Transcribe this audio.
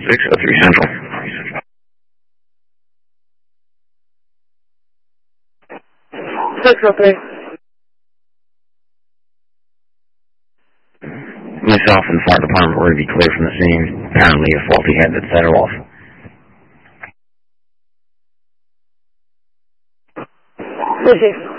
603 Central. 603. Myself and the fire department were to be clear from the scene. Apparently a faulty head that set her off. Appreciate it.